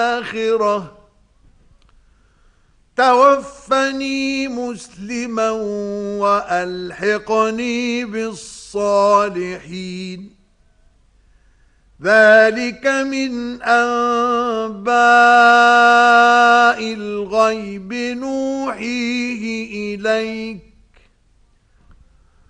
الآخرة توفني مسلما وألحقني بالصالحين. ذلك من أنباء الغيب نوحيه إليك